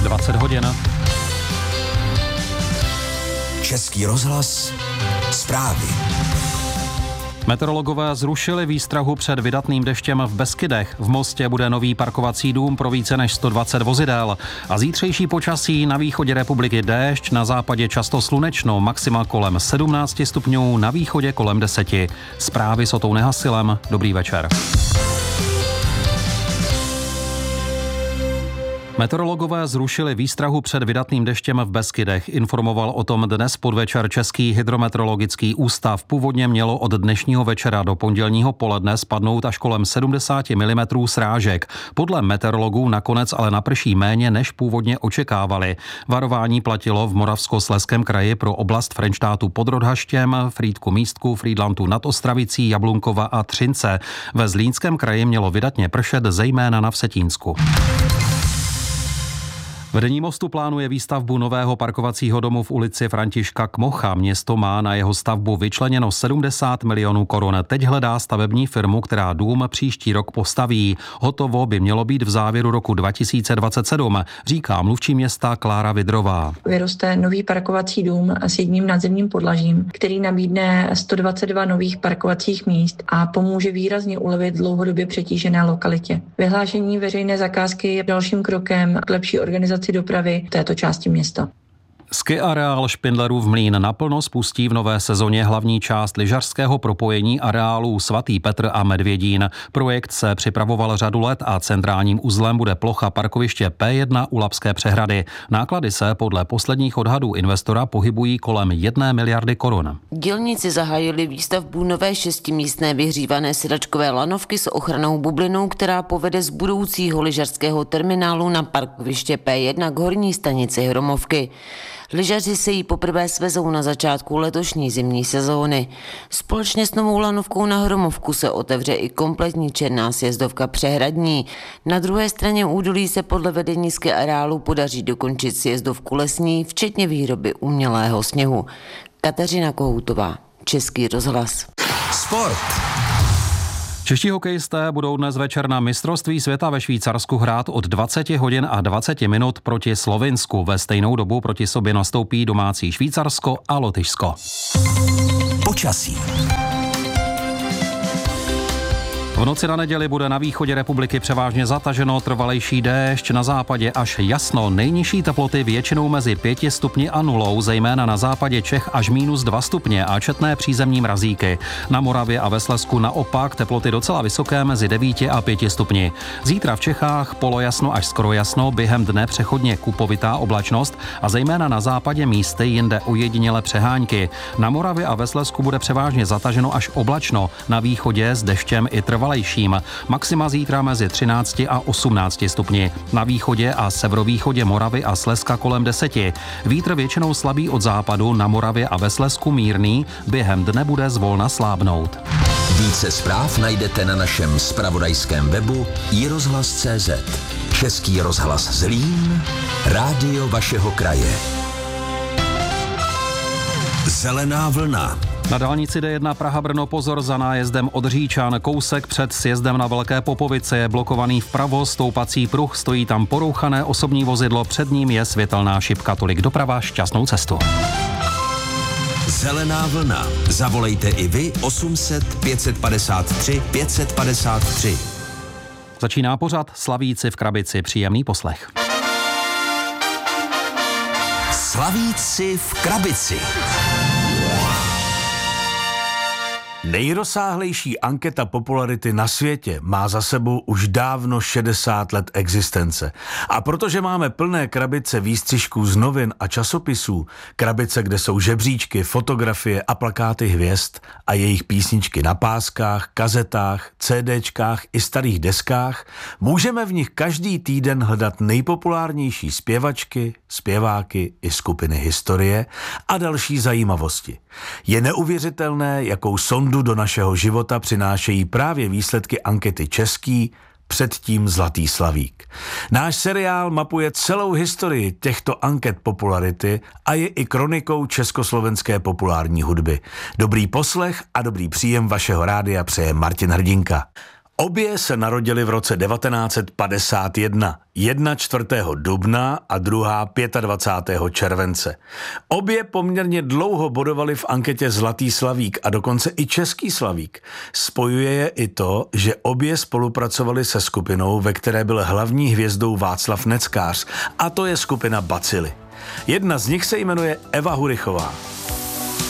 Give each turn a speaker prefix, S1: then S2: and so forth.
S1: 20 hodin.
S2: Český rozhlas, zprávy.
S1: Meteorologové zrušili výstrahu před vydatným deštěm v Beskydech. V Mostě bude nový parkovací dům pro více než 120 vozidel. A zítřejší počasí: na východě republiky déšť, na západě často slunečno, maxima kolem 17 stupňů, na východě kolem 10. Zprávy s Otou Nehasilem. Dobrý večer. Meteorologové zrušili výstrahu před vydatným deštěm v Beskydech. Informoval o tom dnes podvečer Český hydrometeorologický ústav. Původně mělo od dnešního večera do pondělního poledne spadnout až kolem 70 mm srážek. Podle meteorologů nakonec ale naprší méně, než původně očekávali. Varování platilo v Moravskoslezském kraji pro oblast Frenštátu pod Rodhaštěm, Frýdku Místku, Frýdlantu nad Ostravicí, Jablunkova a Třince. Ve Zlínském kraji mělo vydatně pršet, zejména na Vsetínsku. Vedení Mostu plánuje výstavbu nového parkovacího domu v ulici Františka Kmocha. Město má na jeho stavbu vyčleněno 70 milionů korun. Teď hledá stavební firmu, která dům příští rok postaví. Hotovo by mělo být v závěru roku 2027, říká mluvčí města Klára Vidrová.
S3: Vyroste nový parkovací dům s jedním nadzemním podlažím, který nabídne 122 nových parkovacích míst a pomůže výrazně ulevit dlouhodobě přetížené lokalitě. Vyhlášení veřejné zakázky je dalším krokem k lepší organizaci dopravy v této části města.
S1: Ski areál Špindlerův Mlýn naplno spustí v nové sezóně hlavní část lyžařského propojení areálů Svatý Petr a Medvědín. Projekt se připravoval řadu let a centrálním uzlem bude plocha parkoviště P1 u Labské přehrady. Náklady se podle posledních odhadů investora pohybují kolem 1 miliardy korun.
S4: Dělníci zahájili výstavbu nové 6místné vyhřívané sedačkové lanovky s ochrannou bublinou, která povede z budoucího lyžařského terminálu na parkoviště P1 k horní stanici Hromovky. Lyžaři se jí poprvé svezou na začátku letošní zimní sezóny. Společně s novou lanovkou na Hromovku se otevře i kompletní černá sjezdovka přehradní. Na druhé straně údolí se podle vedení ski areálu podaří dokončit sjezdovku lesní, včetně výroby umělého sněhu. Kateřina Kohoutová, Český rozhlas.
S2: Sport.
S1: Čeští hokejisté budou dnes večer na mistrovství světa ve Švýcarsku hrát od 20 hodin a 20 minut proti Slovinsku. Ve stejnou dobu proti sobě nastoupí domácí Švýcarsko a Lotyšsko.
S2: Počasí.
S1: V noci na neděli bude na východě republiky převážně zataženo, trvalejší déšť, na západě až jasno. Nejnižší teploty většinou mezi 5 stupni a 0, zejména na západě Čech až -2 stupně a četné přízemní mrazíky. Na Moravě a ve Slezsku naopak teploty docela vysoké mezi 9 a 5 stupni. Zítra v Čechách polojasno až skoro jasno, během dne přechodně kupovitá oblačnost a zejména na západě místy jinde ojediněle přehánky. Na Moravě a ve Slezsku bude převážně zataženo až oblačno, na východě s deštěm i trvalejším. Maxima zítra mezi 13 a 18 stupni. Na východě a severovýchodě Moravy a Slezska kolem 10. Vítr většinou slabý od západu, na Moravě a ve Slezsku mírný, během dne bude zvolna slábnout.
S2: Více zpráv najdete na našem zpravodajském webu iRozhlas.cz. Český rozhlas Zlín, rádio vašeho kraje. Zelená vlna.
S1: Na dálnici D1 Praha-Brno pozor za nájezdem od Říčan. Kousek před sjezdem na Velké Popovice je blokovaný vpravo stoupací pruh, stojí tam porouchané osobní vozidlo, před ním je světelná šipka. Tolik doprava, šťastnou cestu.
S2: Zelená vlna. Zavolejte i vy 800 553 553.
S1: Začíná pořad Slavíci v krabici. Příjemný poslech.
S2: Slavíci v krabici.
S5: Nejrozsáhlejší anketa popularity na světě má za sebou už dávno 60 let existence. A protože máme plné krabice výstřižků z novin a časopisů, krabice, kde jsou žebříčky, fotografie a plakáty hvězd a jejich písničky na páskách, kazetách, CDčkách i starých deskách, můžeme v nich každý týden hledat nejpopulárnější zpěvačky, zpěváky i skupiny historie a další zajímavosti. Je neuvěřitelné, jakou sondu do našeho života přinášejí právě výsledky ankety Český, předtím Zlatý slavík. Náš seriál mapuje celou historii těchto anket popularity a je i kronikou československé populární hudby. Dobrý poslech a dobrý příjem vašeho rádia přeje Martin Hrdinka. Obě se narodily v roce 1951, jedna 4. dubna a druhá 25. července. Obě poměrně dlouho bodovaly v anketě Zlatý slavík a dokonce i Český slavík. Spojuje je i to, že obě spolupracovaly se skupinou, ve které byl hlavní hvězdou Václav Neckář, a to je skupina Bacily. Jedna z nich se jmenuje Eva Hurichová.